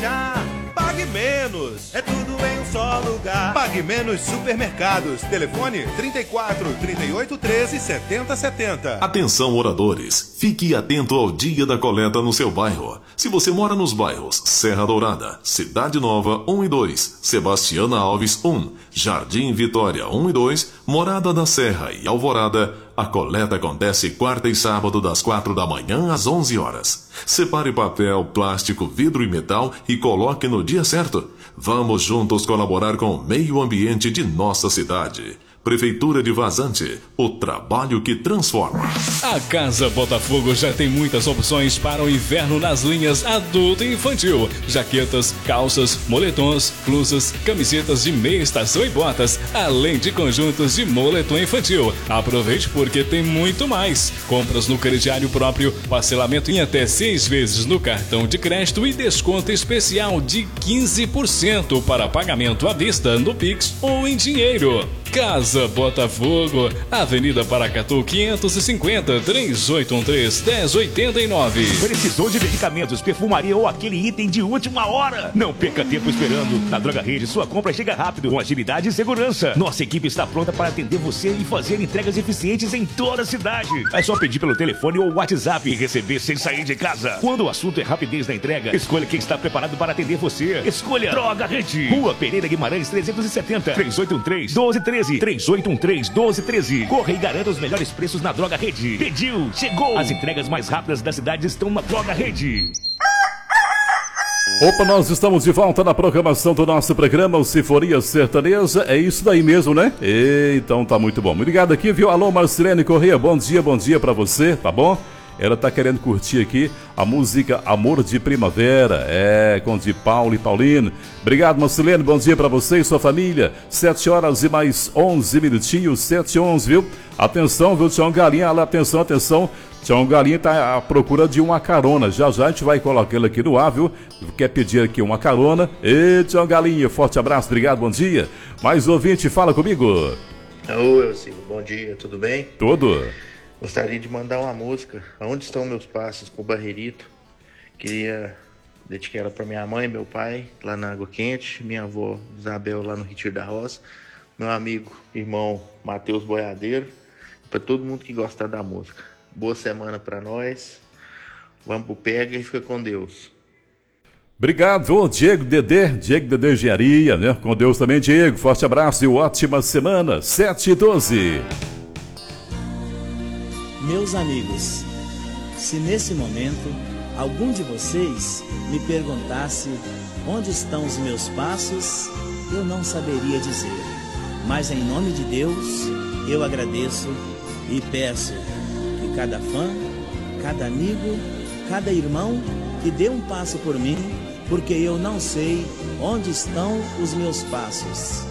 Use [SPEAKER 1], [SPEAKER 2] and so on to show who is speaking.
[SPEAKER 1] já. Pague menos, é tudo em um só lugar. Pague Menos Supermercados. Telefone 34 38 13 70 70.
[SPEAKER 2] Atenção, moradores, fique atento ao dia da coleta no seu bairro. Se você mora nos bairros Serra Dourada, Cidade Nova 1 e 2, Sebastiana Alves 1, Jardim Vitória 1 e 2, Morada da Serra e Alvorada, a coleta acontece quarta e sábado das 4 da manhã às 11 horas. Separe papel, plástico, vidro e metal e coloque no dia certo. Vamos juntos colaborar com o meio ambiente de nossa cidade. Prefeitura de Vazante, o trabalho que transforma.
[SPEAKER 3] A Casa Botafogo já tem muitas opções para o inverno nas linhas adulto e infantil. Jaquetas, calças, moletons, blusas, camisetas de meia estação e botas, além de conjuntos de moletom infantil. Aproveite porque tem muito mais. Compras no crediário próprio, parcelamento em até 6 vezes no cartão de crédito e desconto especial de 15% para pagamento à vista no Pix ou em dinheiro. Casa Botafogo, Avenida Paracatu 550, 3813-1089.
[SPEAKER 4] Precisou de medicamentos, perfumaria ou aquele item de última hora? Não perca tempo esperando. Na Droga Rede, sua compra chega rápido, com agilidade e segurança. Nossa equipe está pronta para atender você e fazer entregas eficientes em toda a cidade. É só pedir pelo telefone ou WhatsApp e receber sem sair de casa. Quando o assunto é rapidez na entrega, escolha quem está preparado para atender você. Escolha Droga Rede. Rua Pereira Guimarães 370, 3813-1213. 3813-1213. Corra e garanta os melhores preços na Droga Rede. Pediu, chegou. As entregas mais rápidas da cidade estão na Droga Rede.
[SPEAKER 5] Opa, nós estamos de volta na programação do nosso programa, o Sinfonia Sertaneja. É isso daí mesmo, né? Então tá muito bom. Obrigado aqui, viu? Alô, Marcilene Corrêa, bom dia pra você, tá bom? Ela tá querendo curtir aqui a música Amor de Primavera, com de Paulo e Paulino. Obrigado, Marcilene, bom dia pra você e sua família. 7 horas e mais 11 minutinhos, 7h11, viu? Atenção, viu, Tião Galinha, atenção. Tião Galinha tá à procura de uma carona. Já a gente vai colocar ele aqui no ar, viu? Quer pedir aqui uma carona? Tião Galinha, forte abraço, obrigado, bom dia. Mais ouvinte, fala comigo.
[SPEAKER 6] Oi, Elcio, bom dia, tudo bem?
[SPEAKER 5] Tudo.
[SPEAKER 6] Gostaria de mandar uma música, Aonde Estão Meus Passos, pro Barreirito. Queria dedicar ela para minha mãe, meu pai, lá na Água Quente, minha avó Isabel, lá no Retiro da Roça, meu amigo, irmão Matheus Boiadeiro, para todo mundo que gosta da música. Boa semana para nós, vamos pro Pega e fica com Deus.
[SPEAKER 5] Obrigado, Diego Dedê Engenharia, né? Com Deus também, Diego, forte abraço e ótima semana, 7h12.
[SPEAKER 7] Meus amigos, se nesse momento algum de vocês me perguntasse onde estão os meus passos, eu não saberia dizer. Mas em nome de Deus, eu agradeço e peço que cada fã, cada amigo, cada irmão que dê um passo por mim, porque eu não sei onde estão os meus passos.